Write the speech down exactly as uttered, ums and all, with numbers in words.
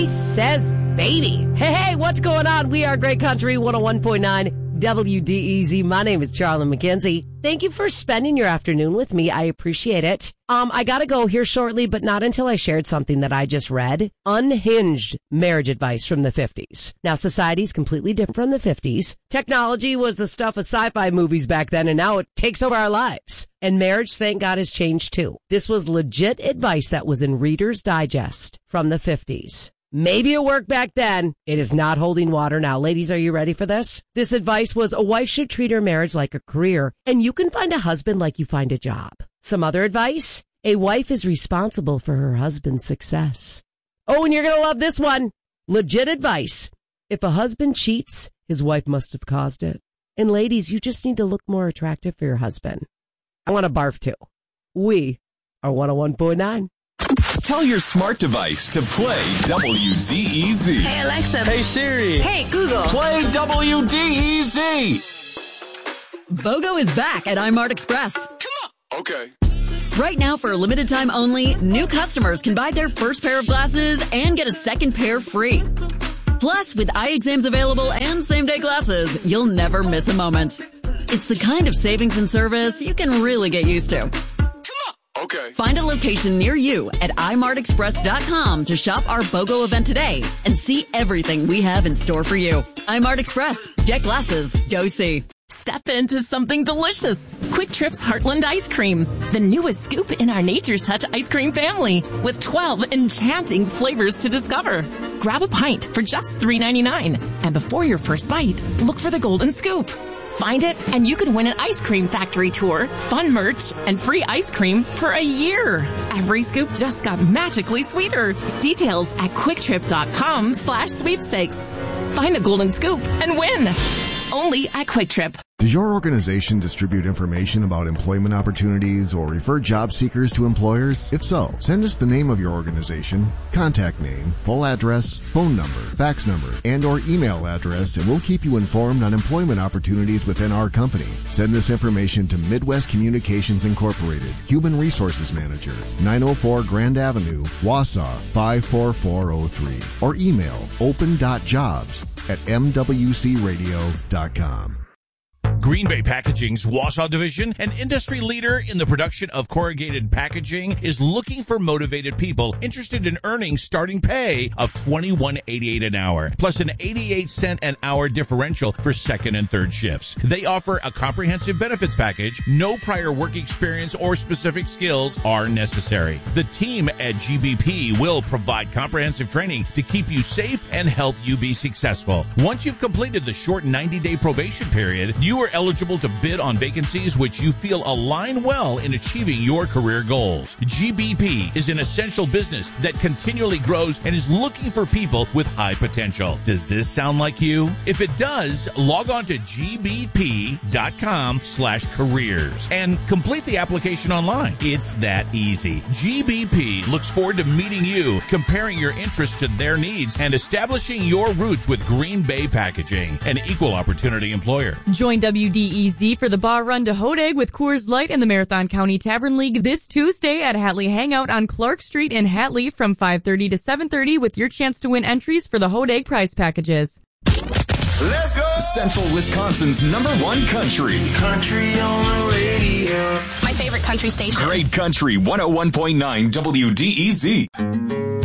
Says baby. Hey, hey, what's going on? We are Great Country one oh one point nine W D E Z. My name is Charlie McKenzie. Thank you for spending your afternoon with me. I appreciate it. Um, I gotta go here shortly, but not until I shared something that I just read. Unhinged marriage advice from the fifties. Now, society's completely different from the fifties. Technology was the stuff of sci-fi movies back then, and now it takes over our lives. And marriage, thank God, has changed too. This was legit advice that was in Reader's Digest from the fifties. Maybe it worked back then. It is not holding water now. Ladies, are you ready for this? This advice was a wife should treat her marriage like a career, and you can find a husband like you find a job. Some other advice? A wife is responsible for her husband's success. Oh, and you're going to love this one. Legit advice. If a husband cheats, his wife must have caused it. And ladies, you just need to look more attractive for your husband. I want to barf too. We are one oh one point nine. Tell your smart device to play W D E Z. Hey, Alexa. Hey, Siri. Hey, Google. Play W D E Z. BOGO is back at iMart Express. Come on. Okay. Right now, for a limited time only, new customers can buy their first pair of glasses and get a second pair free. Plus, with eye exams available and same-day glasses, you'll never miss a moment. It's the kind of savings and service you can really get used to. Okay. Find a location near you at i mart express dot com to shop our BOGO event today and see everything we have in store for you. iMart Express. Get glasses. Go see. Step into something delicious. Quick Trip's Heartland Ice Cream, the newest scoop in our Nature's Touch ice cream family, with twelve enchanting flavors to discover. Grab a pint for just three ninety-nine, and before your first bite, look for the golden scoop. Find it, and you could win an ice cream factory tour, fun merch, and free ice cream for a year. Every scoop just got magically sweeter. Details at quicktrip.com slash sweepstakes. Find the golden scoop and win. Only at Quick Trip. Does your organization distribute information about employment opportunities or refer job seekers to employers? If so, send us the name of your organization, contact name, full address, phone number, fax number, and or email address, and we'll keep you informed on employment opportunities within our company. Send this information to Midwest Communications Incorporated, Human Resources Manager, nine oh four Grand Avenue, Wausau, five four four oh three, or email open dot jobs at m w c radio dot com. Green Bay Packaging's Wausau division, an industry leader in the production of corrugated packaging, is looking for motivated people interested in earning starting pay of twenty-one eighty-eight an hour, plus an eighty-eight cent an hour differential for second and third shifts. They offer a comprehensive benefits package. No prior work experience or specific skills are necessary. The team at G B P will provide comprehensive training to keep you safe and help you be successful. Once you've completed the short ninety-day probation period, you are eligible to bid on vacancies which you feel align well in achieving your career goals. G B P is an essential business that continually grows and is looking for people with high potential. Does this sound like you? If it does, log on to g b p dot com slash careers and complete the application online. It's that easy. G B P looks forward to meeting you, comparing your interests to their needs, and establishing your roots with Green Bay Packaging, an equal opportunity employer. Join W D E Z for the bar run to Hodag with Coors Light and the Marathon County Tavern League this Tuesday at Hatley Hangout on Clark Street in Hatley from five thirty to seven thirty with your chance to win entries for the Hodag prize packages. Let's go! Central Wisconsin's number one country. Country on the radio. My favorite country station. Great Country one oh one point nine W D E Z.